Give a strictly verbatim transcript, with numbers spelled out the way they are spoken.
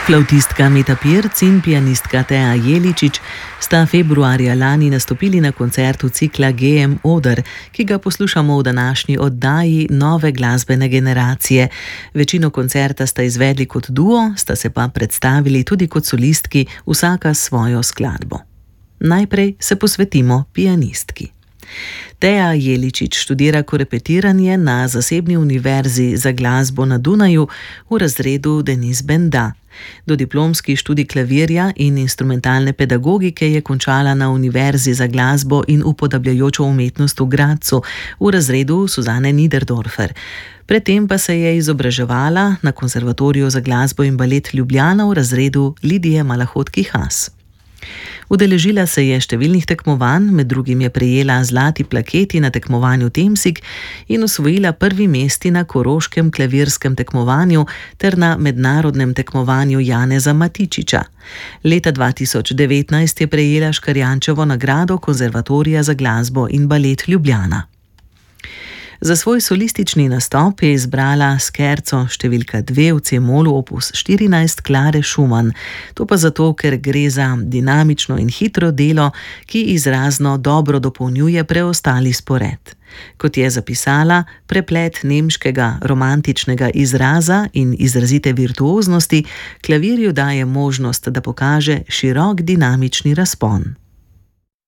Flavtistka Meta Pirc in pianistka Tea Jeličič sta februarja lani nastopili na koncertu cikla G M Oder, ki ga poslušamo v današnji oddaji Nove glasbene generacije. Večino koncerta sta izvedli kot duo, sta se pa predstavili tudi kot solistki, vsaka svojo skladbo. Najprej se posvetimo pianistki. Tea Jeličič študira korepetiranje na zasebni univerzi za glasbo na Dunaju v razredu Denis Benda. Dodiplomski študij klavirja in instrumentalne pedagogike je končala na Univerzi za glasbo in upodabljajočo umetnost v Gradcu v razredu Suzane Niederdorfer. Predtem pa se je izobraževala na Konservatoriju za glasbo in balet Ljubljana v razredu Lidije Malahot-Kihas. Udeležila se je številnih tekmovanj, med drugim je prejela zlati plaketi na tekmovanju Temsig in osvojila prvi mesti na koroškem klavirskem tekmovanju ter na mednarodnem tekmovanju Janeza Matičiča. Leta dva tisoč devetnajst je prejela Škarjančevo nagrado Konservatorija za glasbo in balet Ljubljana. Za svoj solistični nastop je izbrala skerco številka dve v C-molu opus štirinajst Klare Schumann. To pa zato, ker gre za dinamično in hitro delo, ki izrazno dobro dopolnjuje preostali spored. Kot je zapisala, preplet nemškega romantičnega izraza in izrazite virtuoznosti klavirju daje možnost, da pokaže širok dinamični razpon.